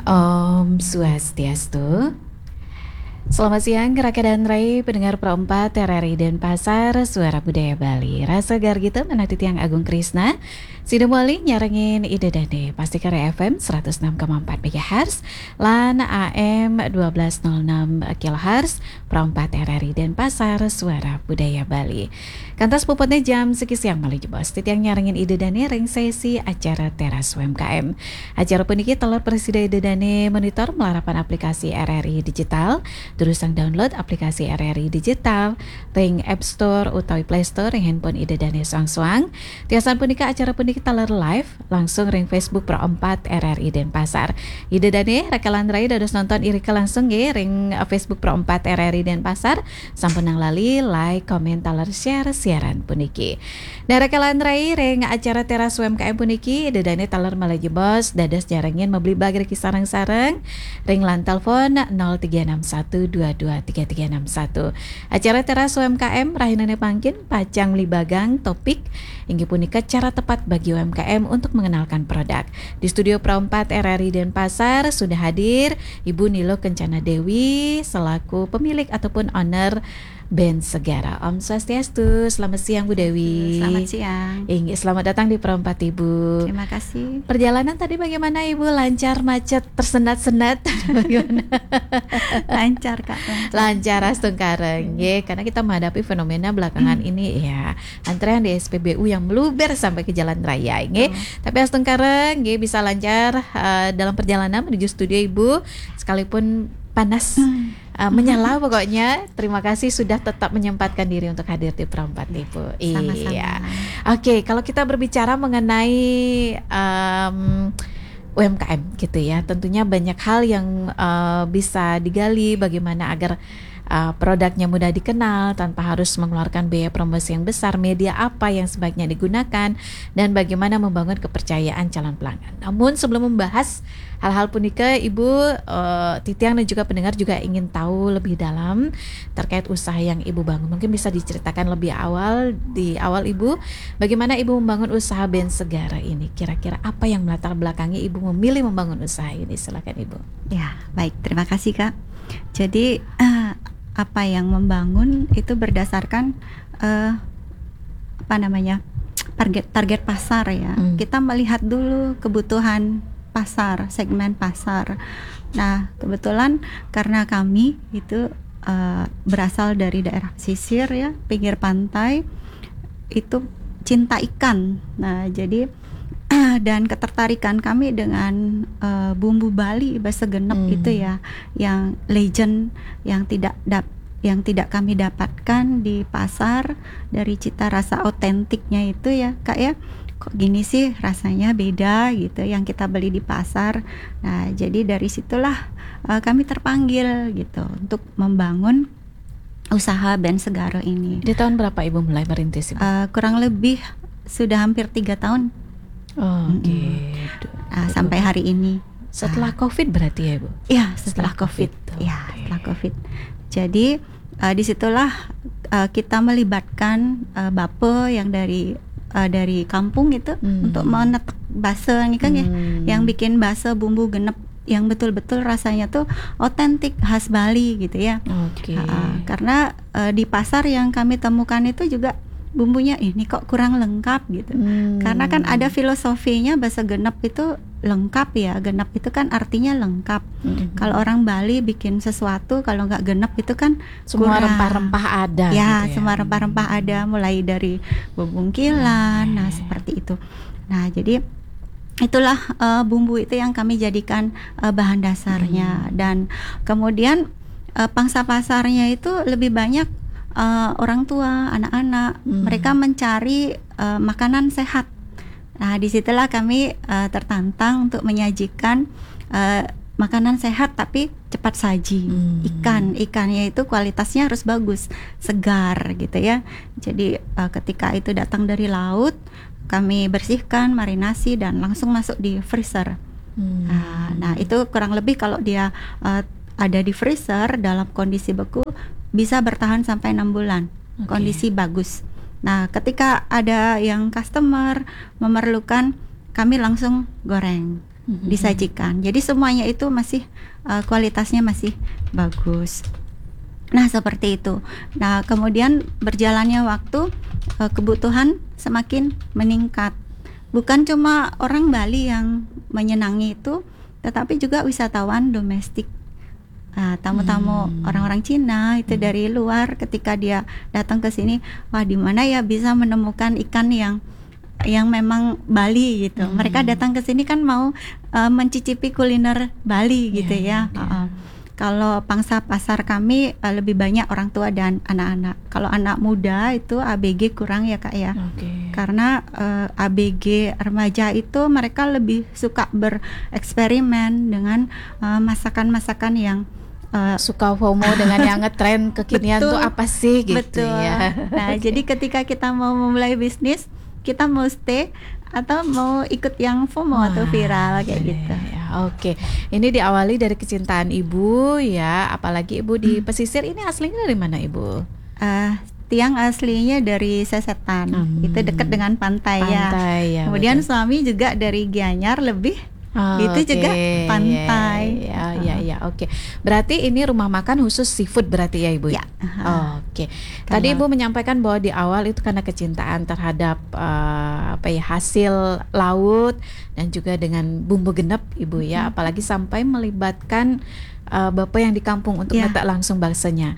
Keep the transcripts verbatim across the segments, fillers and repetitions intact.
Om Swastiastu. Selamat siang Raka dan Rai, pendengar Pro empat R R I Denpasar, Suara Budaya Bali. Rasa Gargita menati Tiang Agung Krisna, Sidemwali nyarengin Ide Dade, Pastikare F M seratus enam koma empat MHz, Lan A M dua belas nol enam kilohertz, Pro empat R R I Denpasar, Suara Budaya Bali. Kantas puputnya jam seki siang malah jebos, Titiang nyarengin Ide Dane ring sesi acara teras U M K M. Acara puniki telur Presiden Ide Dane monitor melarapan aplikasi R R I Digital, terus sang download aplikasi R R I Digital ring App Store utawi Play Store ring handphone Ide Dane suang-suang. Tiasan punika acara puniki taler live langsung ring Facebook Pro empat R R I Denpasar. Ide Dane rakalan rai dados nonton irika langsung ge ring Facebook Pro empat R R I Denpasar. Sampun nang lali like, komen, taler share siaran puniki. Nah rakalan rai ring acara teras U M K M puniki Ide Dane taler malah jebos dados jarangin membeli bagir kisareng-sareng ring lan telepon nol tiga enam satu dua dua tiga tiga enam satu. Acara teras U M K M rahinane pangkin pacang libagang topik inggih punika cara tepat bagi U M K M untuk mengenalkan produk. Di studio Pro empat R R I Denpasar sudah hadir Ibu Nilo Kencana Dewi selaku pemilik ataupun owner Band Segara. Om Swastiastu, selamat siang Bu Dewi. Selamat siang. Inggih, selamat datang di Pro empat Ibu. Terima kasih. Perjalanan tadi bagaimana Ibu? Lancar, macet, tersendat-sendat? Bagaimana? Lancar Kak. Lancar, Lancar astung kareng, ya, karena kita menghadapi fenomena belakangan hmm. ini ya antrean di S P B U yang meluber sampai ke jalan raya, ya. Hmm. Tapi astung kareng, ya, bisa lancar uh, dalam perjalanan menuju studio Ibu, sekalipun panas. Hmm. Uh, menyala pokoknya. Terima kasih sudah tetap menyempatkan diri untuk hadir di Pro empat Ibu. Sama-sama. Iya. Oke, kalau kita berbicara mengenai um, U M K M gitu ya, tentunya banyak hal yang uh, bisa digali bagaimana agar uh, produknya mudah dikenal tanpa harus mengeluarkan biaya promosi yang besar, media apa yang sebaiknya digunakan, dan bagaimana membangun kepercayaan calon pelanggan. Namun sebelum membahas hal-hal punika, Ibu, uh, Titiang dan juga pendengar juga ingin tahu lebih dalam terkait usaha yang Ibu bangun. Mungkin bisa diceritakan lebih awal, di awal Ibu, bagaimana Ibu membangun usaha Band Segara ini. Kira-kira apa yang melatar belakangi Ibu memilih membangun usaha ini? Silakan Ibu. Ya, baik. Terima kasih Kak. Jadi uh, apa yang membangun itu berdasarkan uh, apa namanya target target pasar ya. Hmm. Kita melihat dulu kebutuhan pasar, segmen pasar. Nah, kebetulan karena kami itu uh, berasal dari daerah pesisir ya, pinggir pantai, itu cinta ikan. Nah, jadi uh, dan ketertarikan kami dengan uh, bumbu Bali bahasa genep hmm. itu ya, yang legend, yang tidak dap yang tidak kami dapatkan di pasar, dari cita rasa otentiknya itu ya, Kak ya. Kok gini sih rasanya beda gitu yang kita beli di pasar. Nah, jadi dari situlah uh, kami terpanggil gitu untuk membangun usaha Band Segara ini. Di tahun berapa Ibu mulai merintis Ibu? Uh, kurang lebih sudah hampir tiga tahun. Oh, oke. Okay. Uh, sampai hari ini. Setelah uh, COVID berarti ya Ibu? Iya, setelah, setelah COVID. COVID. Ya, okay. setelah COVID. Jadi uh, disitulah uh, kita melibatkan uh, Bape yang dari Uh, dari kampung itu hmm. untuk menetek bakso ini kan hmm. ya, yang bikin bakso bumbu genep yang betul-betul rasanya tuh otentik khas Bali gitu ya. Okay. Uh, karena uh, di pasar yang kami temukan itu juga bumbunya ini kok kurang lengkap gitu. Hmm. Karena kan ada filosofinya bakso genep itu lengkap ya. Genep itu kan artinya lengkap. Hmm. Kalau orang Bali bikin sesuatu kalau nggak genep itu kan semua kurang, rempah-rempah ada. Ya, gitu ya. semua rempah-rempah ada, mulai dari bubungkilan, hmm. nah seperti itu. Nah, jadi itulah uh, bumbu itu yang kami jadikan uh, bahan dasarnya. Hmm. Dan kemudian uh, pangsa pasarnya itu lebih banyak uh, orang tua, anak-anak. Hmm. Mereka mencari uh, makanan sehat. Nah, disitulah kami uh, tertantang untuk menyajikan uh, makanan sehat tapi cepat saji. Hmm. Ikan, ikannya itu kualitasnya harus bagus, segar gitu ya. Jadi uh, ketika itu datang dari laut, kami bersihkan, marinasi dan langsung masuk di freezer. Hmm. Nah, nah itu kurang lebih kalau dia uh, ada di freezer dalam kondisi beku bisa bertahan sampai enam bulan. Okay. Kondisi bagus. Nah, ketika ada yang customer memerlukan, kami langsung goreng. mm-hmm. disajikan. Jadi semuanya itu masih uh, kualitasnya masih bagus. Nah seperti itu. Nah kemudian berjalannya waktu, uh, kebutuhan semakin meningkat. Bukan cuma orang Bali yang menyenangi itu, tetapi juga wisatawan domestik. Nah, tamu-tamu hmm. orang-orang Cina itu hmm. dari luar, ketika dia datang ke sini, wah di mana ya bisa menemukan ikan yang yang memang Bali gitu. Hmm. Mereka datang ke sini kan mau uh, mencicipi kuliner Bali gitu yeah, ya. Yeah. Uh-uh. Kalau pangsa pasar kami uh, lebih banyak orang tua dan anak-anak. Kalau anak muda itu A B G kurang ya Kak ya. Okay. Karena uh, A B G remaja itu mereka lebih suka bereksperimen dengan uh, masakan-masakan yang Uh, suka FOMO dengan yang ngetren kekinian tuh apa sih gitu. Betul. Ya. Nah, okay. Jadi ketika kita mau memulai bisnis, kita mau stay atau mau ikut yang FOMO Wah, atau viral kayak ya, gitu. Ya, Oke, okay. Ini diawali dari kecintaan ibu ya, apalagi ibu di hmm. pesisir. Ini aslinya dari mana ibu? Uh, Tiang aslinya dari Sesetan, hmm. itu dekat dengan pantai, pantai ya. ya. Kemudian betul. Suami juga dari Gianyar, lebih Oh, itu okay. juga pantai. Ya, ya, ya, oke. Okay. Berarti ini rumah makan khusus seafood berarti ya ibu? Ya. Oh, oke. Okay. Tadi ibu menyampaikan bahwa di awal itu karena kecintaan terhadap uh, apa ya hasil laut dan juga dengan bumbu genep ibu ya, hmm. apalagi sampai melibatkan uh, bapak yang di kampung untuk ya. letak langsung balsanya.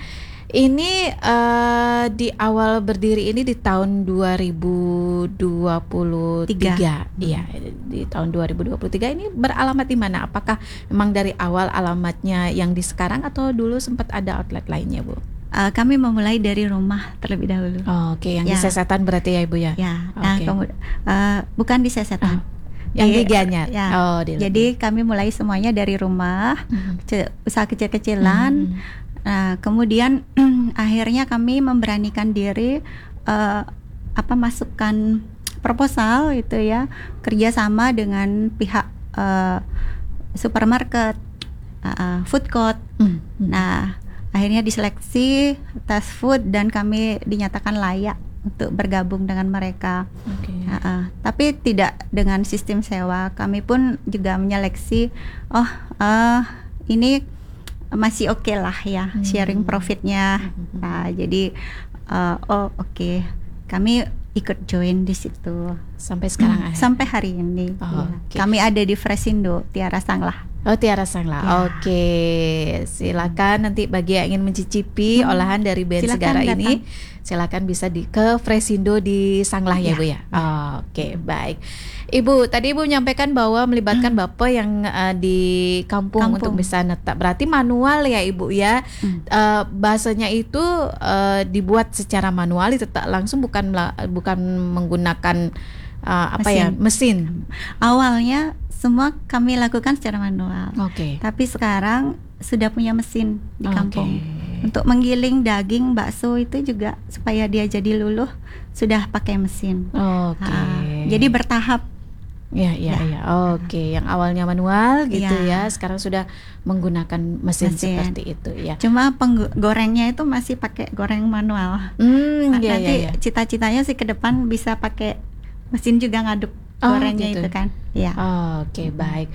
Ini uh, di awal berdiri ini di tahun dua ribu dua puluh tiga. Iya, di tahun dua ribu dua puluh tiga ini beralamat di mana? Apakah memang dari awal alamatnya yang di sekarang atau dulu sempat ada outlet lainnya, Bu? Uh, kami memulai dari rumah terlebih dahulu. Oh, Oke, okay. yang ya. di Sesetan berarti ya, Ibu ya? Ya. Nah, okay. kemudian uh, bukan di Sesetan. Uh. Yang di Gianyar. Ya. Oh, di Jadi kami mulai semuanya dari rumah, mm-hmm. ce- usaha kecil-kecilan. Mm-hmm. Nah, kemudian akhirnya kami memberanikan diri uh, apa masukkan proposal itu ya, kerjasama dengan pihak uh, supermarket, uh, food court. Mm. Nah, akhirnya diseleksi tes food dan kami dinyatakan layak untuk bergabung dengan mereka. Okay. Uh, uh, tapi tidak dengan sistem sewa. Kami pun juga menyeleksi, oh uh, ini masih oke okay lah ya, hmm. sharing profitnya. Hmm. Nah, jadi uh, oh oke, okay. Kami ikut join di situ sampai sekarang. Hmm. Sampai hari ini. Oh, ya. Okay. Kami ada di Fresindo Tiara Sanglah. Oh Tiara Sanglah. Ya. Oke, okay. Silakan nanti bagi yang ingin mencicipi hmm. olahan dari Ben Segara datang. Ini, silakan bisa di ke Fresindo di Sanglah ya, ya Bu ya. Oh, Oke, okay. Baik. Ibu, tadi Ibu menyampaikan bahwa melibatkan hmm. Bapak yang uh, di kampung, kampung untuk bisa netak. Berarti manual ya Ibu ya. Hmm. Uh, bahasanya itu uh, dibuat secara manual, dicetak langsung, bukan bukan menggunakan uh, apa mesin. ya mesin. Awalnya semua kami lakukan secara manual. Oke. Okay. Tapi sekarang sudah punya mesin di kampung. Okay. Untuk menggiling daging bakso itu juga supaya dia jadi luluh sudah pakai mesin. Oke. Okay. Uh, jadi bertahap. Ya, ya, ya. ya. Oke, okay. Yang awalnya manual gitu ya, ya. Sekarang sudah menggunakan mesin, mesin seperti itu ya. Cuma penggorengnya itu masih pakai goreng manual. Hmm, nah, ya, nanti ya, ya. cita-citanya sih ke depan bisa pakai mesin juga ngaduk oh, gorengnya gitu. Itu kan. Ya. Oh, Oke, okay, baik.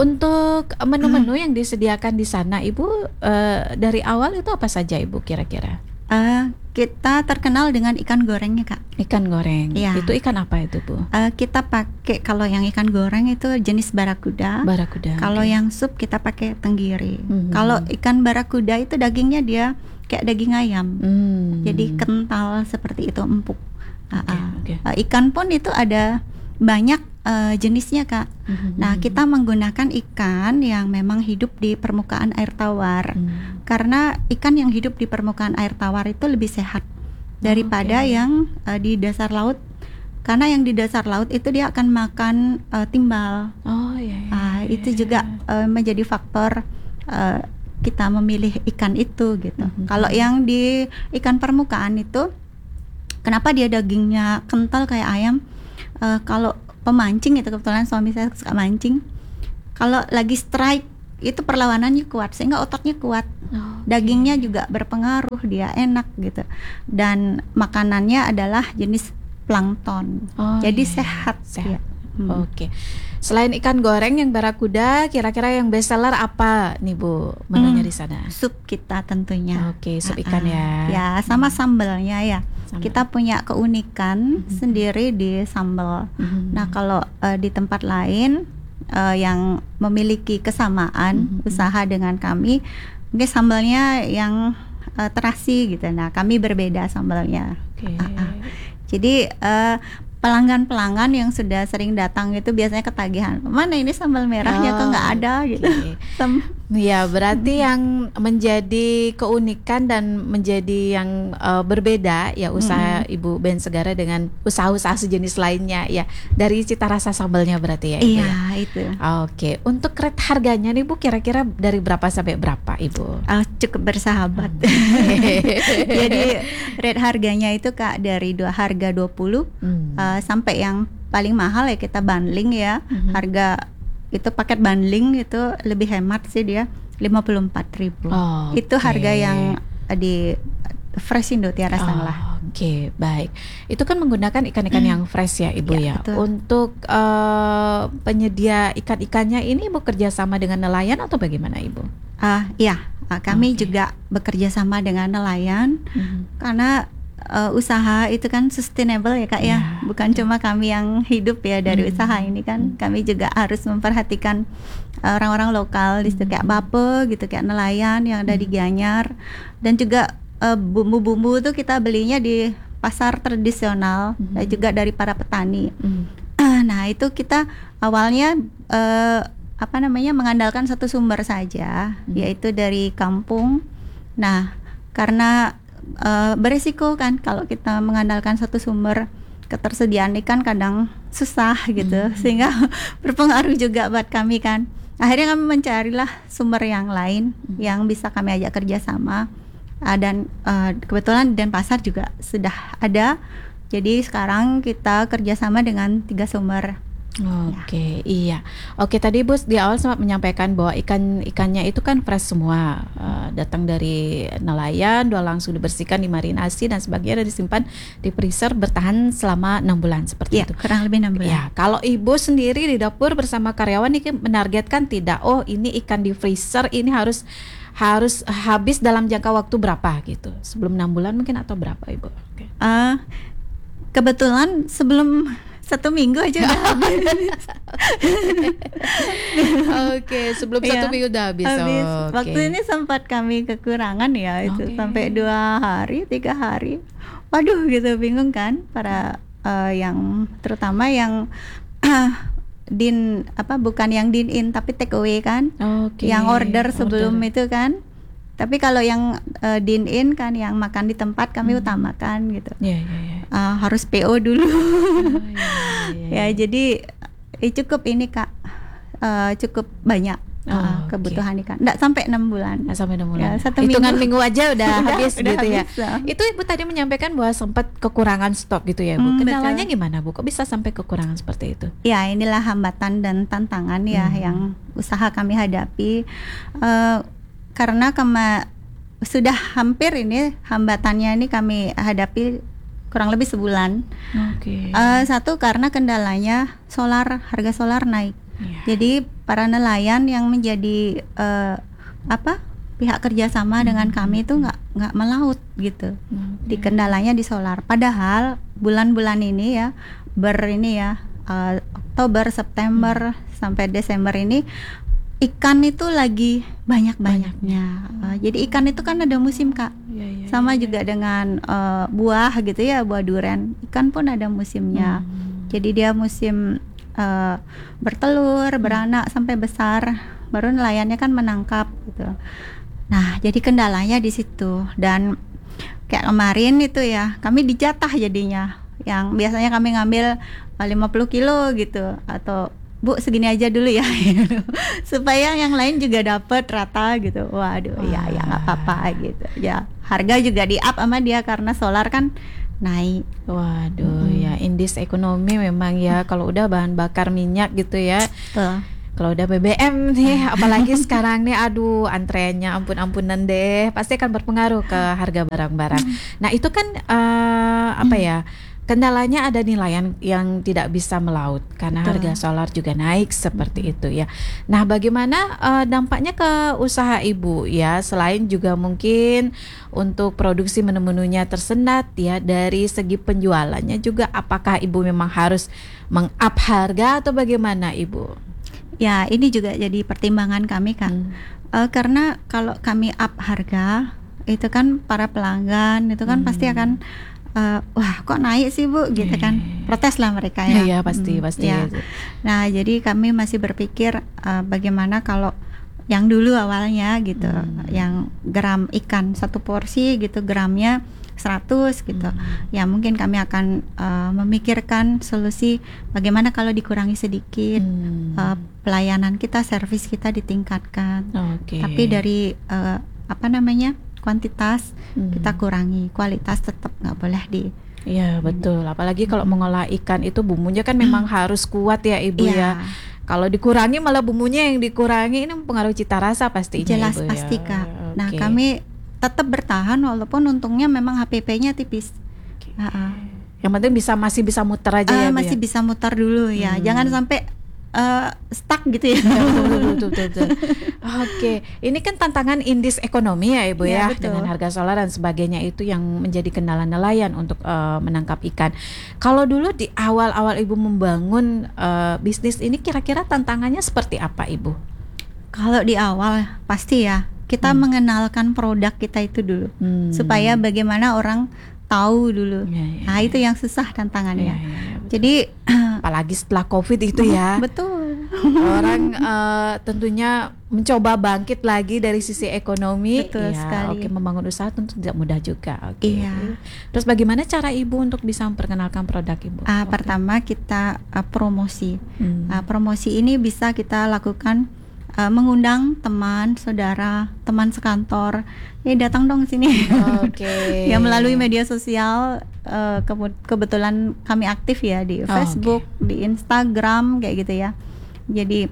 Untuk menu-menu hmm. yang disediakan di sana, Ibu uh, dari awal itu apa saja, Ibu kira-kira? Uh, kita terkenal dengan ikan gorengnya Kak. Ikan goreng. Ya. Itu ikan apa itu Bu? Uh, kita pakai kalau yang ikan goreng itu jenis barakuda. Barakuda. Kalau okay. yang sup kita pakai tenggiri. Mm-hmm. Kalau ikan barakuda itu dagingnya dia kayak daging ayam. Mm-hmm. Jadi kental seperti itu, empuk. Okay, uh, okay. Uh, ikan pun itu ada banyak uh, jenisnya Kak. Mm-hmm. Nah, kita menggunakan ikan yang memang hidup di permukaan air tawar. Mm. Karena ikan yang hidup di permukaan air tawar itu lebih sehat daripada okay. yang uh, di dasar laut. Karena yang di dasar laut itu dia akan makan uh, timbal. Oh iya. iya, uh, iya itu juga uh, menjadi faktor uh, kita memilih ikan itu gitu. Mm-hmm. Kalau yang di ikan permukaan itu, kenapa dia dagingnya kental kayak ayam? Uh, kalau pemancing itu, kebetulan suami saya suka mancing, kalau lagi strike itu perlawanannya kuat sehingga ototnya kuat. Oh, okay. Dagingnya juga berpengaruh, dia enak gitu. Dan makanannya adalah jenis plankton. Oh, jadi iya. sehat. Sehat. Ya. Hmm. Oke. Okay. Selain ikan goreng yang barakuda, kira-kira yang best seller apa nih Bu menunya Hmm, di sana? Sup kita tentunya. Oke, sup Ah, ikan ah. ya. Ya, sama sambelnya ya. Sambal. Kita punya keunikan Mhm. sendiri di sambal. Mhm. Nah, kalau eh, di tempat lain eh, yang memiliki kesamaan Mhm. usaha dengan kami, mungkin sambalnya yang eh, terasi gitu. Nah, kami berbeda sambalnya. Oke. Ah, ah. Jadi eh, pelanggan-pelanggan yang sudah sering datang itu biasanya ketagihan. Mana ini sambal merahnya kok nggak Oh, ada gitu. oke. Sem- Ya, berarti yang menjadi keunikan dan menjadi yang eh, berbeda ya usaha Ibu Ben Segara dengan usaha-usaha sejenis lainnya ya dari cita rasa sambalnya berarti ya Ibu ya. Iya, itu. Oke, untuk rate harganya nih Bu kira-kira dari berapa sampai berapa Ibu? Ah, cukup bersahabat. Jadi rate harganya itu Kak dari dua harga dua puluh Hmm. uh, sampai yang paling mahal ya kita bundling ya. Mhm. Harga itu paket bundling itu lebih hemat sih dia lima puluh empat ribu. Oh, Itu oke. harga yang uh, di Fresh Indo Tiara Sang lah. Oh, Oke, baik. Itu kan menggunakan ikan-ikan yang fresh ya, Ibu ya. Ya, betul. Untuk eh, penyedia ikan-ikannya ini Ibu kerjasama dengan nelayan atau bagaimana, Ibu? Ah, iya, ah, kami Oke. juga bekerja sama dengan nelayan karena uh, usaha itu kan sustainable ya Kak ya, Ya, bukan cuma kami yang hidup ya dari Hmm. usaha ini kan, kami juga harus memperhatikan uh, orang-orang lokal di situ kayak Bape gitu, kayak nelayan yang ada di Gianyar, dan juga uh, bumbu-bumbu tuh kita belinya di pasar tradisional Hmm. dan juga dari para petani. Hmm. Nah itu kita awalnya uh, apa namanya mengandalkan satu sumber saja, Hmm. yaitu dari kampung. Nah karena uh, berisiko kan kalau kita mengandalkan satu sumber, ketersediaan ikan kadang susah gitu, Hmm. sehingga berpengaruh juga buat kami kan. Akhirnya kami mencarilah sumber yang lain Hmm. yang bisa kami ajak kerjasama. Uh, dan uh, kebetulan di Denpasar juga sudah ada. Jadi sekarang kita kerjasama dengan tiga sumber. Oke, iya. Oke, tadi Bos di awal sempat menyampaikan bahwa ikan-ikannya itu kan fresh semua, eh, datang dari nelayan, dua langsung dibersihkan, dimarinasi dan sebagainya dan disimpan di freezer bertahan selama enam bulan seperti Ya, itu. kurang lebih enam bulan. Ya, kalau Ibu sendiri di dapur bersama karyawan ini menargetkan tidak, oh ini ikan di freezer ini harus harus habis dalam jangka waktu berapa gitu? Sebelum enam bulan mungkin atau berapa Ibu? Oke. Uh, kebetulan sebelum satu minggu aja udah habis. Oke, sebelum satu Iya, minggu udah habis. habis. Oke. Waktu ini sempat kami kekurangan ya, itu Oke. sampai dua hari, tiga hari. Waduh, gitu bingung kan para uh, yang terutama yang din apa bukan yang din in tapi take away kan, Oke. yang order sebelum Order. itu kan. Tapi kalau yang uh, din in kan yang makan di tempat kami Hmm. utamakan gitu. Ya, ya, ya. Uh, harus P O dulu. Oh, iya, iya, Ya iya. jadi eh, cukup ini Kak, uh, cukup banyak uh, Oh, oke. kebutuhan ikan. Nggak sampai enam bulan. Nggak sampai enam bulan. Ya, satu Hitungan minggu. minggu aja udah, Udah- habis udah gitu ya. habis, ya. Itu Ibu tadi menyampaikan bahwa sempat kekurangan stok gitu ya, Bu. Hmm, Kendalanya betul. gimana, Bu? Kok bisa sampai kekurangan seperti itu? Ya inilah hambatan dan tantangan ya Hmm. yang usaha kami hadapi, uh, karena kema sudah hampir ini hambatannya ini kami hadapi kurang lebih sebulan. Oke. Uh, satu karena kendalanya solar, harga solar naik. Iya. Jadi para nelayan yang menjadi uh, apa pihak kerjasama dengan kami itu nggak nggak melaut gitu. Di kendalanya di solar. Padahal bulan-bulan ini ya ber ini ya uh, Oktober, September sampai Desember ini ikan itu lagi banyak-banyaknya. Uh, jadi ikan itu kan ada musim Kak. Iya, iya, Sama iya. juga dengan uh, buah gitu ya, buah durian. Ikan pun ada musimnya. Hmm. Jadi dia musim uh, bertelur, beranak sampai besar, baru nelayannya kan menangkap gitu. Nah, jadi kendalanya di situ. Dan kayak kemarin itu ya, kami dijatah jadinya. Yang biasanya kami ngambil uh, lima puluh kilo gitu, atau Bu segini aja dulu ya, supaya yang lain juga dapat rata gitu. Waduh, ya ya nggak apa-apa gitu. Ya harga juga di up sama dia karena solar kan naik. Waduh, Hmm. ya indis ekonomi memang ya kalau udah bahan bakar minyak gitu ya. Tuh. Kalau udah B B M nih, apalagi sekarang nih, aduh antreannya ampun-ampunan deh, pasti akan berpengaruh ke harga barang-barang. Nah itu kan eh, apa ya? kendalanya ada nilaian yang tidak bisa melaut karena Betul. harga solar juga naik seperti hmm. itu ya. Nah, bagaimana uh, dampaknya ke usaha Ibu ya, selain juga mungkin untuk produksi menu-menunya tersendat ya, dari segi penjualannya juga apakah Ibu memang harus meng-up harga atau bagaimana Ibu? Ya, ini juga jadi pertimbangan kami Kak. Hmm. Uh, karena kalau kami up harga, itu kan para pelanggan itu kan hmm. pasti akan uh, wah kok naik sih Bu gitu kan, protes lah mereka ya. Iya pasti hmm, pasti. Ya. Nah jadi kami masih berpikir uh, bagaimana kalau yang dulu awalnya gitu, hmm. yang gram ikan satu porsi gitu gramnya seratus gitu, hmm. ya mungkin kami akan uh, memikirkan solusi bagaimana kalau dikurangi sedikit, hmm. uh, pelayanan kita, servis kita ditingkatkan, okay. tapi dari uh, apa namanya kuantitas hmm. kita kurangi, kualitas tetap nggak boleh di. Iya betul, apalagi kalau mengolah ikan itu bumbunya kan memang hmm. harus kuat ya Ibu ya. Kalau dikurangi malah bumbunya yang dikurangi, ini mempengaruhi cita rasa pastinya. Jelas Ibu, pasti ya. Kak. Okay. Nah kami tetap bertahan walaupun untungnya memang H P P-nya tipis. Okay. Uh-uh. Yang penting bisa masih bisa muter aja uh, ya. Masih ya? bisa muter dulu ya, hmm. jangan sampai Uh, stuck gitu ya. Betul, betul, betul. Oke, ini kan tantangan indis ekonomi ya Ibu ya, ya dengan harga solar dan sebagainya itu yang menjadi kendala nelayan untuk uh, menangkap ikan. Kalau dulu di awal-awal Ibu membangun uh, bisnis ini kira-kira tantangannya seperti apa Ibu? Kalau di awal pasti ya kita hmm. mengenalkan produk kita itu dulu, hmm. supaya bagaimana orang tahu dulu. Ya, ya, nah ya. Itu yang susah tantangannya. Ya, ya, ya, Jadi apalagi setelah COVID itu ya. Betul. Orang uh, tentunya mencoba bangkit lagi dari sisi ekonomi. Betul ya, sekali. Oke, membangun usaha tentu tidak mudah juga. Oke. Iya. Terus bagaimana cara Ibu untuk bisa memperkenalkan produk Ibu? Uh, pertama kita uh, promosi. Hmm. Uh, promosi ini bisa kita lakukan Uh, mengundang teman, saudara, teman sekantor, ya datang dong sini. Oke. Ya melalui media sosial, uh, ke- kebetulan kami aktif ya di Facebook, oh, okay. di Instagram kayak gitu ya. Jadi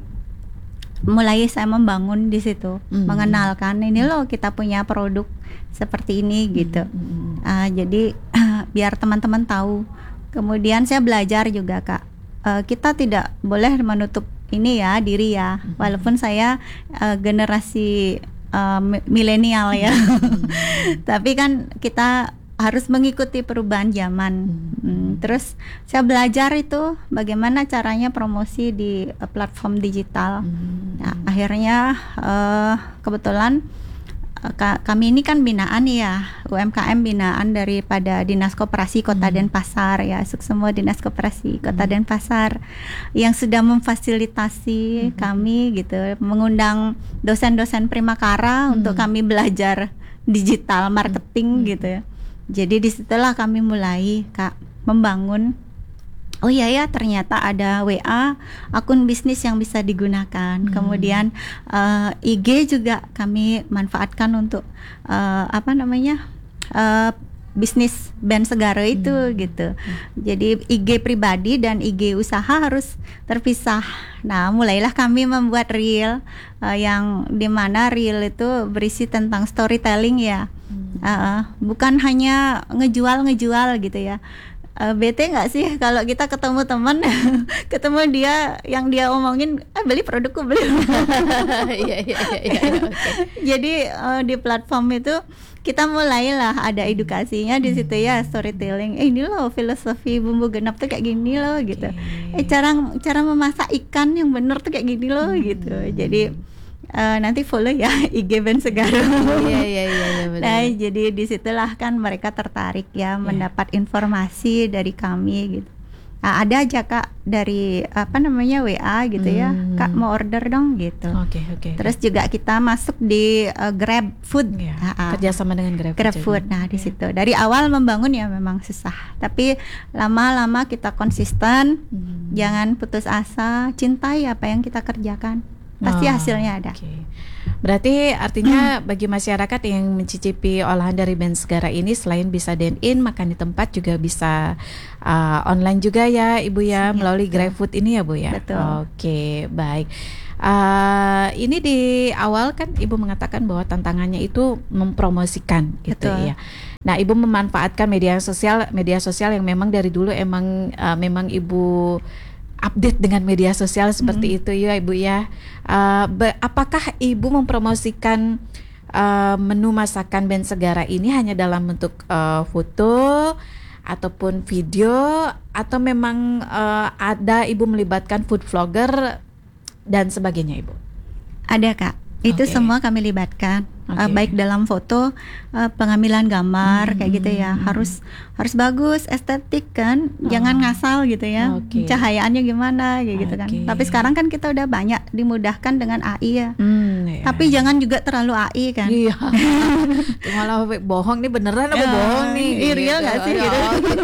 mulai saya membangun di situ, mm-hmm. mengenalkan ini loh kita punya produk seperti ini gitu. Mm-hmm. Uh, jadi uh, biar teman-teman tahu. Kemudian saya belajar juga Kak. Uh, kita tidak boleh menutup ini ya diri ya, mm-hmm. walaupun saya uh, generasi uh, milenial ya, mm-hmm. tapi kan kita harus mengikuti perubahan zaman. Mm-hmm. Hmm, terus saya belajar itu bagaimana caranya promosi di uh, platform digital. Mm-hmm. Nah, akhirnya uh, kebetulan kami ini kan binaan ya, U M K M binaan daripada Dinas Koperasi Kota hmm. Denpasar ya, semua Dinas Koperasi Kota hmm. Denpasar yang sudah memfasilitasi hmm. kami gitu, mengundang dosen-dosen primakara hmm. untuk kami belajar digital marketing hmm. gitu ya. Jadi disitulah kami mulai Kak membangun. Oh iya ya, ternyata ada W A, akun bisnis yang bisa digunakan. Hmm. Kemudian uh, I G juga kami manfaatkan untuk uh, apa namanya uh, bisnis band Segara itu hmm. gitu. Hmm. Jadi I G pribadi dan I G usaha harus terpisah. Nah, mulailah kami membuat reel uh, yang dimana reel itu berisi tentang storytelling ya, hmm. uh, bukan hanya ngejual-ngejual gitu ya. Uh, bete nggak sih kalau kita ketemu teman, ketemu dia yang dia omongin, eh beli produkku beli. Iya iya iya. Jadi uh, di platform itu kita mulailah ada edukasinya di situ ya, storytelling. Eh ini loh filosofi bumbu genap tuh kayak gini loh gitu. Eh cara cara memasak ikan yang bener tuh kayak gini loh gitu. Jadi Uh, nanti follow ya I G Band Segara. Iya iya iya benar. Nah, jadi disitulah kan mereka tertarik ya, yeah. mendapat informasi dari kami gitu. Nah, ada aja Kak dari apa namanya W A gitu hmm. ya, Kak mau order dong gitu. Oke okay, oke. Okay. Terus juga kita masuk di uh, Grab Food. Yeah. Nah, kerjasama dengan Grab, Grab Food. Nah di situ dari awal membangun ya memang susah, tapi lama-lama kita konsisten, hmm. jangan putus asa, cintai apa yang kita kerjakan. Pasti oh, hasilnya ada. Okay. Berarti artinya bagi masyarakat yang mencicipi olahan dari Band Segara ini selain bisa dine in, makan di tempat juga bisa uh, online juga ya Ibu ya, ya melalui GrabFood ini ya Bu ya. Betul. Oke, okay, baik. Uh, ini di awal kan Ibu mengatakan bahwa tantangannya itu mempromosikan gitu. Betul. Ya. Nah, Ibu memanfaatkan media sosial, media sosial yang memang dari dulu emang uh, memang Ibu update dengan media sosial seperti mm-hmm. itu ya Ibu ya. Uh, be- apakah Ibu mempromosikan uh, menu masakan Ben Segara ini hanya dalam bentuk uh, foto ataupun video, atau memang uh, ada Ibu melibatkan food vlogger dan sebagainya Ibu? Ada Kak, itu Okay. semua kami libatkan. Okay. Uh, baik dalam foto, uh, pengambilan gambar Hmm, kayak gitu ya, hmm. harus harus bagus, estetik kan, Oh. jangan ngasal gitu ya. Okay. Cahayaannya gimana kayak gitu kan. Okay. Tapi sekarang kan kita udah banyak dimudahkan dengan A I ya. Hmm, ya. Tapi jangan juga terlalu A I kan. Iya. Malah bohong nih, beneran apa Ya, bohong nih? iya, real nggak sih, Ya, gitu. gitu.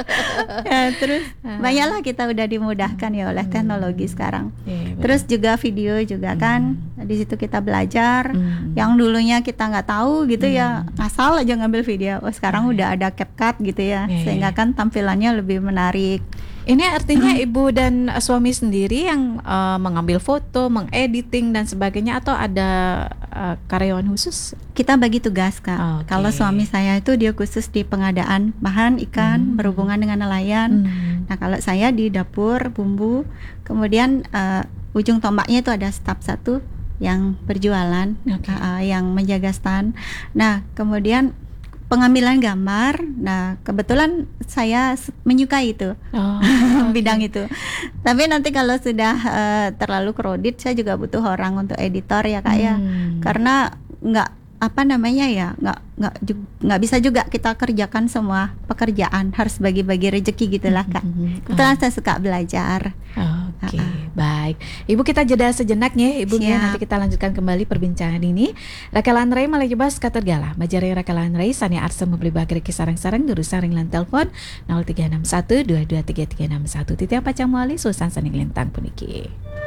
Ya, terus Ah. banyaklah kita udah dimudahkan ya oleh Hmm. teknologi sekarang. Iya, betul. Terus juga video juga kan, di situ kita belajar. Hmm. Yang dulunya kita nggak tahu gitu ya, Hmm. ngasal aja ngambil video. Oh sekarang Ah, udah ada CapCut gitu ya, Iya, sehingga iya. kan tampilannya lebih menarik. Ini artinya Ibu dan suami sendiri yang uh, mengambil foto, mengediting dan sebagainya, atau ada uh, karyawan khusus? Kita bagi tugas Kak. Oke. Kalau suami saya itu dia khusus di pengadaan bahan ikan Hmm. berhubungan dengan nelayan. Hmm. Nah kalau saya di dapur bumbu, kemudian uh, ujung tombaknya itu ada staf satu yang berjualan, Oke. uh, yang menjaga stand. Nah kemudian pengambilan gambar. Nah kebetulan saya s- menyukai itu. Oh, Bidang itu. Tapi nanti kalau sudah uh, terlalu crowded, saya juga butuh orang untuk editor ya Kak ya. Hmm. Karena nggak apa namanya ya, nggak nggak ju- nggak bisa juga kita kerjakan semua pekerjaan, harus bagi-bagi rezeki gitulah Kak. Mhm. Kebetulan saya suka belajar. Oke, Uh-uh. baik. Ibu, kita jeda sejenak ya, Ibu ya. Siap. Nanti kita lanjutkan kembali perbincangan ini. Rakalan Ray malajebas katergala. Majari Rakalan Ray Sani Arsa membeli bagri kisarang-sarang duru saring lan telepon nol tiga enam satu dua dua tiga tiga enam satu. Titiang pacang muali susan saning lintang puniki.